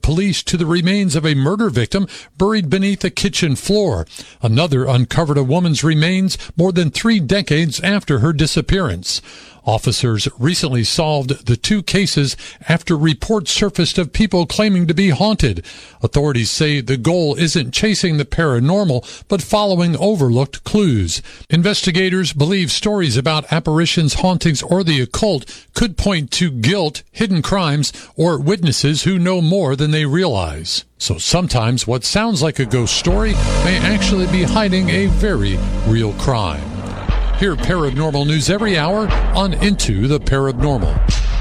police to the remains of a murder victim buried beneath a kitchen floor. Another uncovered a woman's remains more than 3 decades after her disappearance. Officers recently solved the 2 cases after reports surfaced of people claiming to be haunted. Authorities say the goal isn't chasing the paranormal, but following overlooked clues. Investigators believe stories about apparitions, hauntings, or the occult could point to guilt, hidden crimes, or witnesses who know more than they realize. So sometimes what sounds like a ghost story may actually be hiding a very real crime. Hear paranormal news every hour on Into the Paranormal.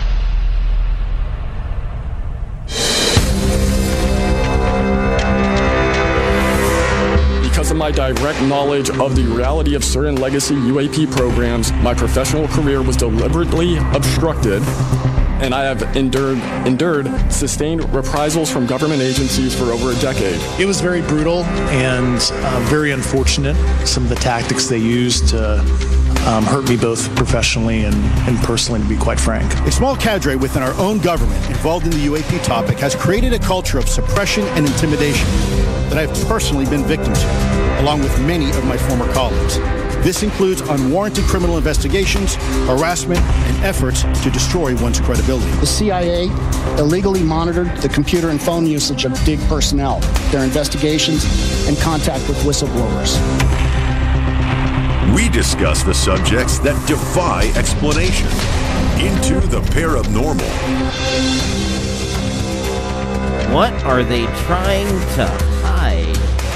Because of my direct knowledge of the reality of certain legacy UAP programs, my professional career was deliberately obstructed, and I have endured sustained reprisals from government agencies for over a decade. It was very brutal and very unfortunate, some of the tactics they used to hurt me both professionally and personally, to be quite frank. A small cadre within our own government involved in the UAP topic has created a culture of suppression and intimidation that I've personally been victim to, along with many of my former colleagues. This includes unwarranted criminal investigations, harassment, and efforts to destroy one's credibility. The CIA illegally monitored the computer and phone usage of DIG personnel, their investigations, and contact with whistleblowers. We discuss the subjects that defy explanation. Into the Paranormal. What are they trying to hide?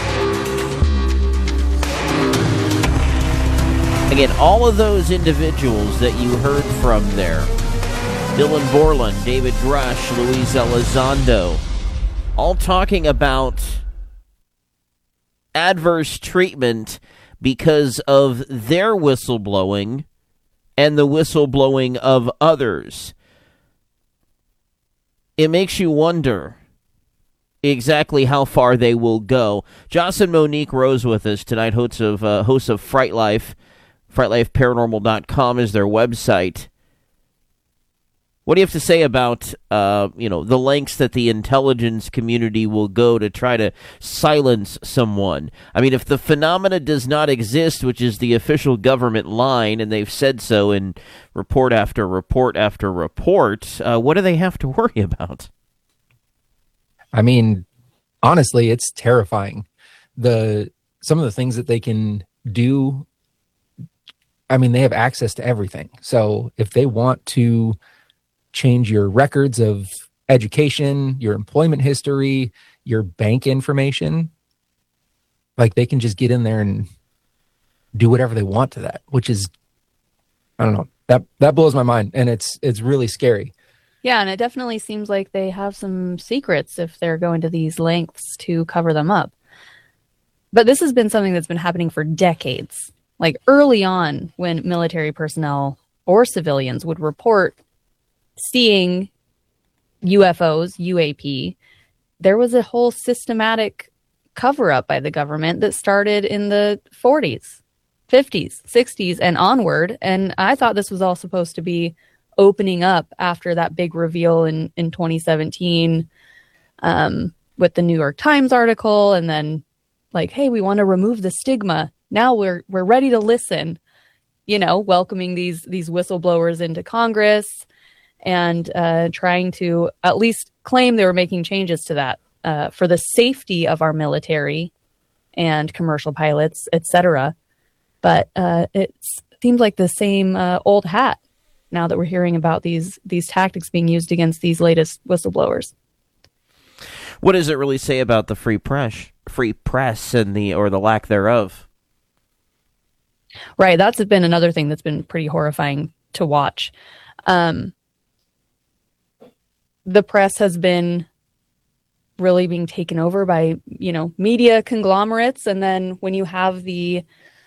Again, all of those individuals that you heard from there, Dylan Borland, David Grush, Luis Elizondo, all talking about adverse treatment because of their whistleblowing and the whistleblowing of others. It makes you wonder exactly how far they will go. Joss and Monique Rose with us tonight, hosts of Fright Life. FrightLifeParanormal.com is their website. What do you have to say about the lengths that the intelligence community will go to try to silence someone? I mean, if the phenomena does not exist, which is the official government line, and they've said so in report after report after report, what do they have to worry about? I mean, honestly, it's terrifying. Some of the things that they can do. I mean, they have access to everything. So if they want to change your records of education, your employment history, your bank information, like they can just get in there and do whatever they want to that, which is, I don't know, that blows my mind. And it's really scary. Yeah. And it definitely seems like they have some secrets if they're going to these lengths to cover them up. But this has been something that's been happening for decades. Like early on, when military personnel or civilians would report seeing UFOs, UAP, there was a whole systematic cover-up by the government that started in the 40s, 50s, 60s, and onward. And I thought this was all supposed to be opening up after that big reveal in 2017 with the New York Times article, and then like, hey, we want to remove the stigma. Now we're ready to listen, welcoming these whistleblowers into Congress and trying to at least claim they were making changes to that for the safety of our military and commercial pilots, etc. But it seems like the same old hat now that we're hearing about these tactics being used against these latest whistleblowers. What does it really say about the free press and the lack thereof? Right. That's been another thing that's been pretty horrifying to watch. The press has been really being taken over by, media conglomerates. And then when you have the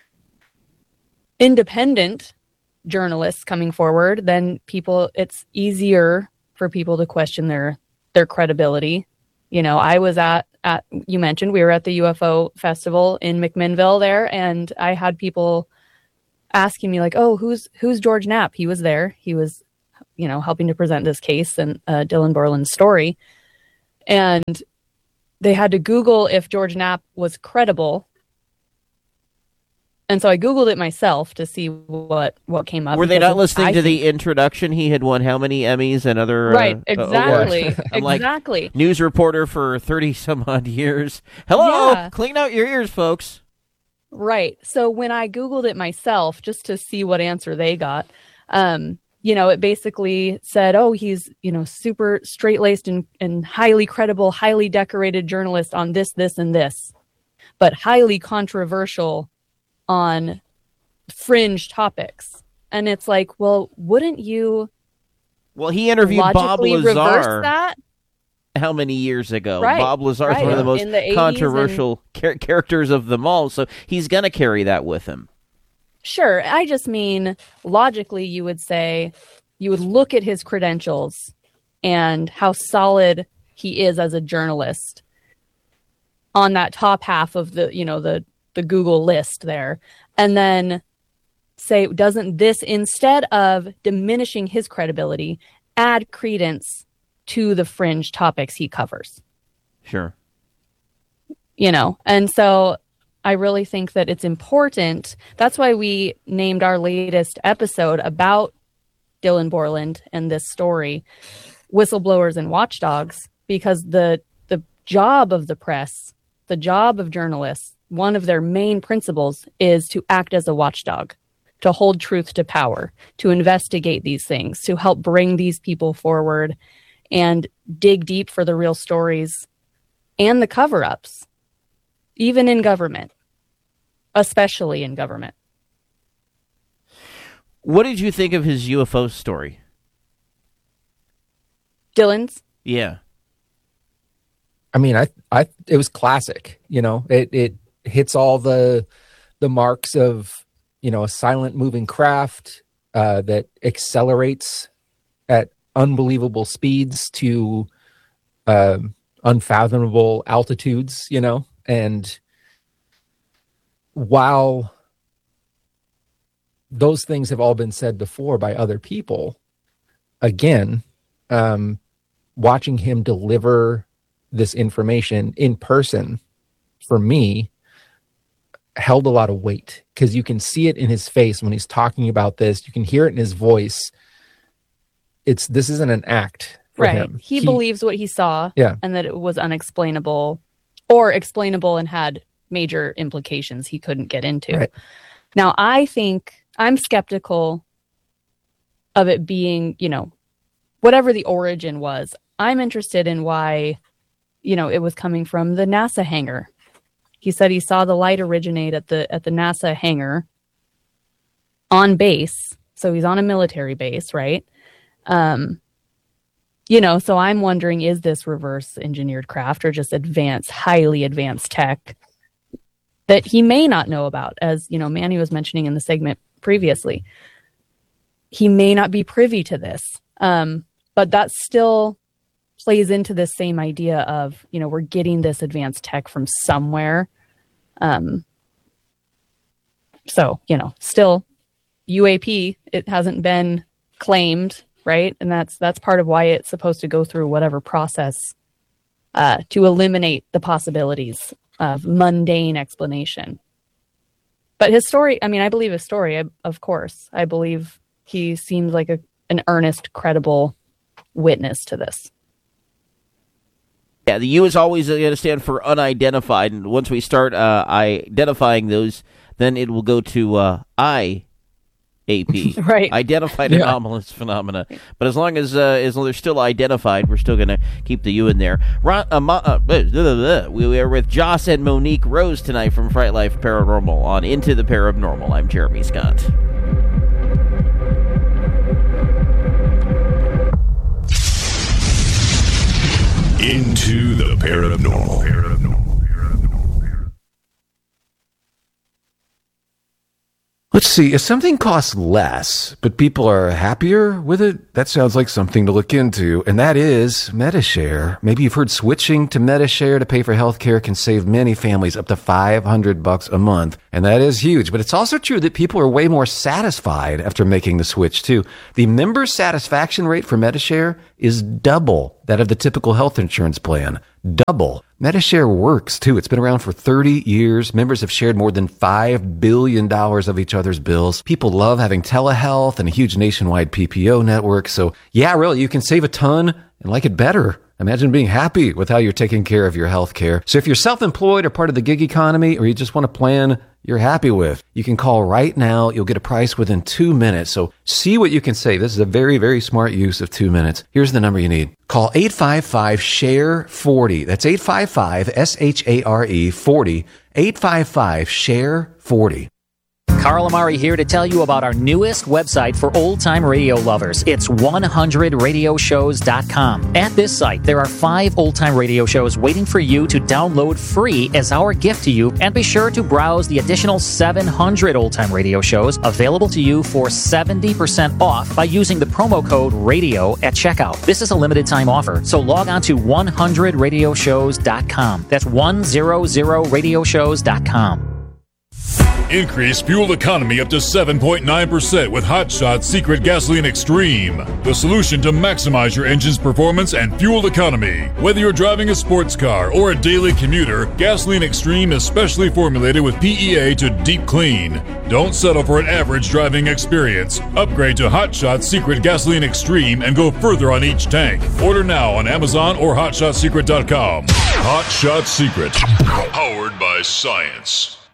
independent journalists coming forward, then it's easier for people to question their credibility. I was at you mentioned we were at the UFO festival in McMinnville there, and I had people asking me like, oh, who's George Knapp? He was there. He was, helping to present this case and Dylan Borland's story. And they had to Google if George Knapp was credible. And so I Googled it myself to see what came up. Were they not listening to the introduction? He had won how many Emmys and other right, exactly. I'm exactly. Like, news reporter for 30-some-odd years. Hello! Yeah. Clean out your ears, folks. Right. So when I Googled it myself, just to see what answer they got, it basically said, oh, he's, super straight-laced and highly credible, highly decorated journalist on this, this, and this, but highly controversial on fringe topics. And it's like, well, wouldn't you he interviewed Bob logically reverse that? How many years ago? Right, Bob Lazar is one of the most controversial characters of them all, so he's going to carry that with him. Sure. I just mean, logically, you would look at his credentials and how solid he is as a journalist on that top half of the Google list there, and then say, doesn't this, instead of diminishing his credibility, add credence to the fringe topics he covers? Sure. And so I really think that it's important. That's why we named our latest episode about Dylan Borland and this story, Whistleblowers and Watchdogs, because the job of the press, the job of journalists, one of their main principles is to act as a watchdog, to hold truth to power, to investigate these things, to help bring these people forward and dig deep for the real stories and the cover-ups, even in government, especially in government. What did you think of his UFO story? Dylan's? Yeah. I mean, it was classic. It hits all the marks of, a silent moving craft that accelerates at unbelievable speeds to unfathomable altitudes, and while those things have all been said before by other people, again, watching him deliver this information in person, for me, held a lot of weight, because you can see it in his face when he's talking about this. You can hear it in his voice. This isn't an act for him. He believes what he saw, and that it was unexplainable or explainable and had major implications he couldn't get into. Right. Now, I think I'm skeptical of it being, whatever the origin was. I'm interested in why, it was coming from the NASA hangar. He said he saw the light originate at the NASA hangar on base. So he's on a military base, right? So I'm wondering, is this reverse engineered craft or just highly advanced tech that he may not know about? As, Manny was mentioning in the segment previously, he may not be privy to this. But that still plays into this same idea of, we're getting this advanced tech from somewhere. Still UAP, it hasn't been claimed, right? And that's part of why it's supposed to go through whatever process to eliminate the possibilities of mundane explanation. But his story, I believe his story, of course. I believe he seems like an earnest, credible witness to this. Yeah, the U is always going to stand for unidentified, and once we start identifying those, then it will go to IAP, right? Identified anomalous phenomena. But as long as they're still identified, we're still going to keep the U in there. We are with Joss and Monique Rose tonight from Fright Life Paranormal on Into the Paranormal. I'm Jeremy Scott. Into the Paranormal. Let's see, if something costs less, but people are happier with it, that sounds like something to look into, and that is Medi-Share. Maybe you've heard switching to Medi-Share to pay for healthcare can save many families up to $500 a month, and that is huge. But it's also true that people are way more satisfied after making the switch, too. The member satisfaction rate for Medi-Share is double that of the typical health insurance plan. Double. Medi-Share works, too. It's been around for 30 years. Members have shared more than $5 billion of each other's bills. People love having telehealth and a huge nationwide PPO network. So, yeah, really, you can save a ton and like it better. Imagine being happy with how you're taking care of your health care. So if you're self-employed or part of the gig economy, or you just want a plan you're happy with, you can call right now. You'll get a price within 2 minutes. So see what you can save. This is a very, very smart use of 2 minutes. Here's the number you need. Call 855-SHARE-40. That's 855-SHARE-40. 855-SHARE-40. Carl Amari here to tell you about our newest website for old-time radio lovers. It's 100radioshows.com. At this site, there are 5 old-time radio shows waiting for you to download free as our gift to you, and be sure to browse the additional 700 old-time radio shows available to you for 70% off by using the promo code RADIO at checkout. This is a limited-time offer, so log on to 100radioshows.com. That's 100radioshows.com. Increase fuel economy up to 7.9% with Hot Shots Secret Gasoline Extreme. The solution to maximize your engine's performance and fuel economy. Whether you're driving a sports car or a daily commuter, Gasoline Extreme is specially formulated with PEA to deep clean. Don't settle for an average driving experience. Upgrade to Hot Shots Secret Gasoline Extreme and go further on each tank. Order now on Amazon or HotShotSecret.com. Hot Shots Secret. Powered by science.